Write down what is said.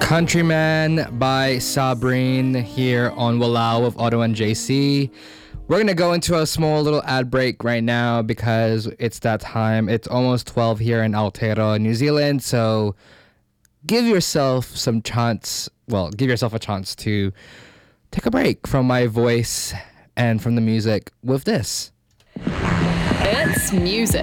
Countryman by Sabrine here on Walao of Otto and JC. We're going to go into a small little ad break right now because it's that time. It's almost 12 here in Aotearoa, New Zealand. So give yourself a chance to take a break from my voice and from the music with this. It's music.